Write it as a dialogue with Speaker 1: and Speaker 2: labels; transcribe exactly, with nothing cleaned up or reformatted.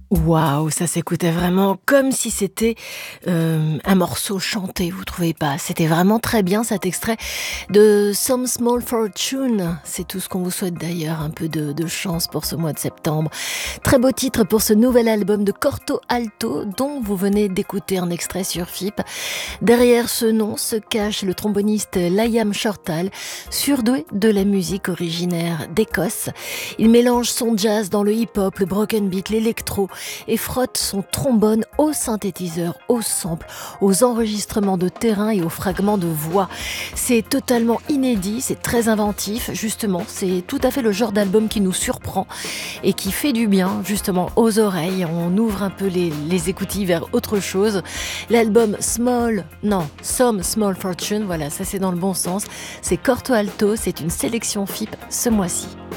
Speaker 1: Waouh, ça s'écoutait vraiment comme si c'était, hem, un morceau chanté, vous trouvez pas? C'était vraiment très bien cet extrait de Some Small Fortune. C'est tout ce qu'on vous souhaite d'ailleurs, un peu de de chance pour ce mois de septembre. Très beau titre pour ce nouvel album de Corto Alto dont vous venez d'écouter un extrait sur F I P. Derrière ce nom se cache le tromboniste Liam Shortall, surdoué de la musique originaire d'Écosse. Il mélange son jazz dans le hip-hop, le broken beat, l'électro et frotte son trombone au synthétiseur, au sample, aux enregistrements de terrain et aux fragments de voix. C'est totalement inédit, c'est très inventif, justement, c'est tout à fait le genre d'album qui nous surprend et qui fait du bien, justement, aux oreilles. On ouvre un peu les, les écoutilles vers autre chose. L'album Small, non, Some Small Fortune, voilà, ça c'est dans le bon sens. C'est Corto Alto, c'est une sélection F I P ce mois-ci.